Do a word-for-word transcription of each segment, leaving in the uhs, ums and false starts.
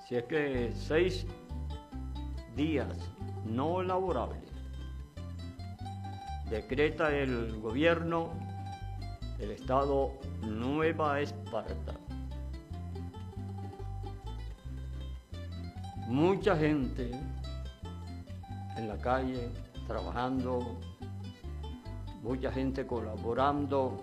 Si es que seis días no laborables decreta el gobierno del estado Nueva Esparta. Mucha gente en la calle trabajando, mucha gente colaborando,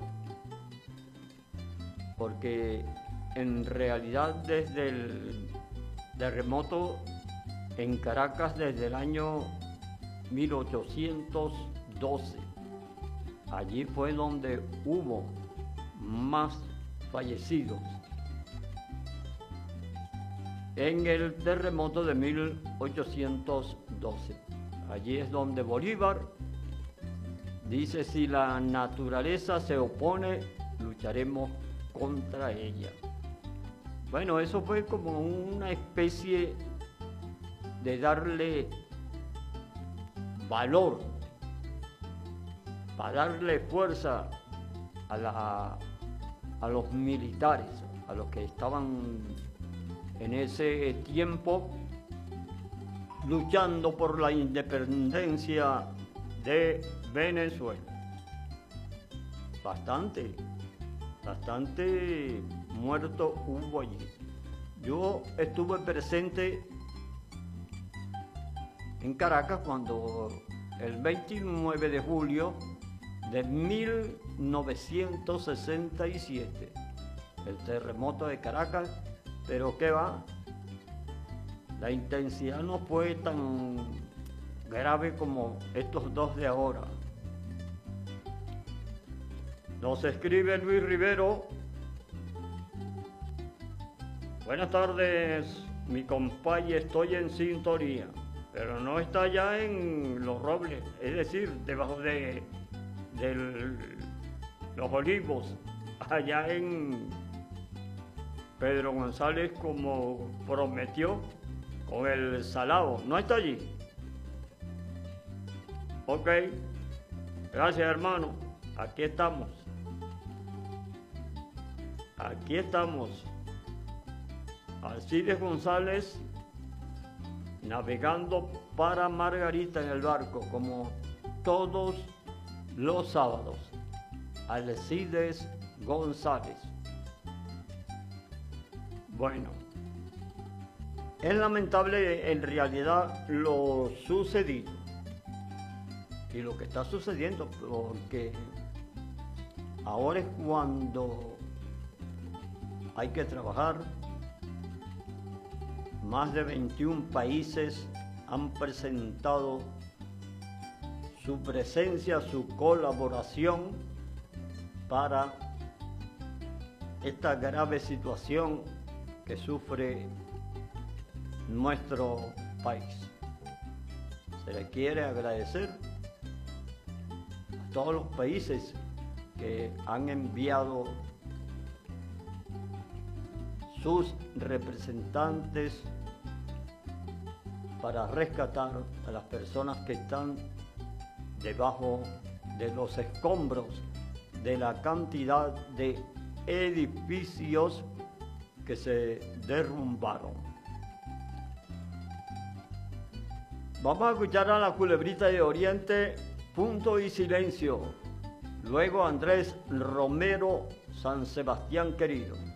porque en realidad desde el terremoto en Caracas desde el año mil ochocientos doce, allí fue donde hubo más fallecidos. En el terremoto de mil ochocientos doce, allí es donde Bolívar dice: si la naturaleza se opone, lucharemos contra ella. Bueno, eso fue como una especie de darle valor, para darle fuerza a, la, a los militares, a los que estaban en ese tiempo luchando por la independencia de Venezuela. Bastante, bastante muerto hubo allí. Yo estuve presente en Caracas cuando el veintinueve de julio de mil novecientos sesenta y siete, el terremoto de Caracas, pero qué va, la intensidad no fue tan grave como estos dos de ahora. Nos escribe Luis Rivero: buenas tardes, mi compay, estoy en sintonía, pero no está ya en Los Robles, es decir, debajo de, de los Olivos, allá en Pedro González, como prometió con el Salado. ¿No está allí? Ok, gracias, hermano, aquí estamos. Aquí estamos. Alcides González navegando para Margarita en el barco, como todos los sábados. Alcides González. Bueno, es lamentable en realidad lo sucedido y lo que está sucediendo, porque ahora es cuando hay que trabajar. Más de veintiún países han presentado su presencia, su colaboración para esta grave situación que sufre nuestro país. Se le quiere agradecer a todos los países que han enviado sus representantes para rescatar a las personas que están debajo de los escombros de la cantidad de edificios que se derrumbaron. Vamos a escuchar a la Culebrita de Oriente, Punto y Silencio. Luego Andrés Romero, San Sebastián querido.